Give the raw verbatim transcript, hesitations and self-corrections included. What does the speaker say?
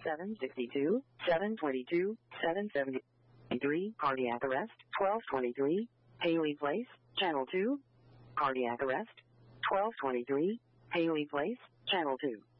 seven sixty-two, seven twenty-two, seven seventy-three, cardiac arrest, twelve twenty-three, Haley Place, Channel two, cardiac arrest, twelve twenty-three, Haley Place, Channel two.